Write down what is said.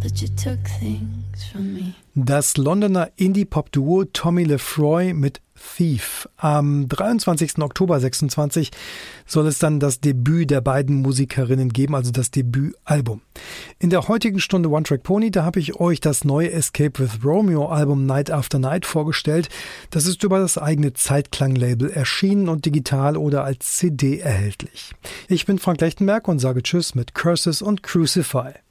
but you took things from me. Das Londoner Indie-Pop-Duo Tommy Lefroy mit Thief. Am 23. Oktober 26 soll es dann das Debüt der beiden Musikerinnen geben, also das Debütalbum. In der heutigen Stunde One Track Pony, da habe ich euch das neue Escape with Romeo Album Night After Night vorgestellt. Das ist über das eigene Zeitklang-Label erschienen und digital oder als CD erhältlich. Ich bin Frank Lechtenberg und sage Tschüss mit Curses und Crucify.